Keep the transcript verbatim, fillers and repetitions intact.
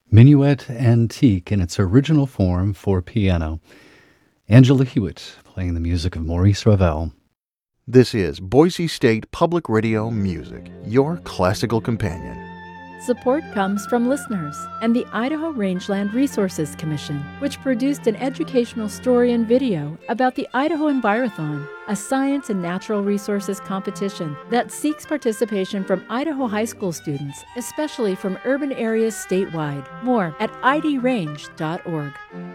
Minuet Antique in its original form for piano. Angela Hewitt playing the music of Maurice Ravel. This is Boise State Public Radio Music, your classical companion. Support comes from listeners and the Idaho Rangeland Resources Commission, which produced an educational story and video about the Idaho Envirothon, a science and natural resources competition that seeks participation from Idaho high school students, especially from urban areas statewide. More at I D range dot org.